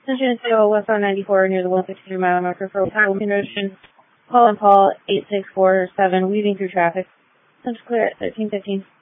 Attention to West on 94 near the 163 mile marker for Title Motion. Call and Paul 8647, weaving through traffic. Central clear at 1315.